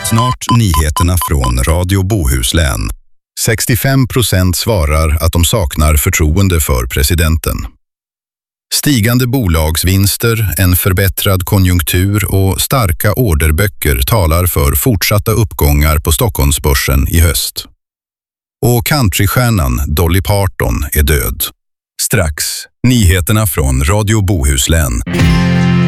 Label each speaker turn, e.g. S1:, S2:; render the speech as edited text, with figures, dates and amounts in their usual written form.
S1: Snart nyheterna från Radio Bohuslän. 65% svarar att de saknar förtroende för presidenten. Stigande bolagsvinster, en förbättrad konjunktur och starka orderböcker talar för fortsatta uppgångar på Stockholmsbörsen i höst. Och countrystjärnan Dolly Parton är död. Strax, nyheterna från Radio Bohuslän.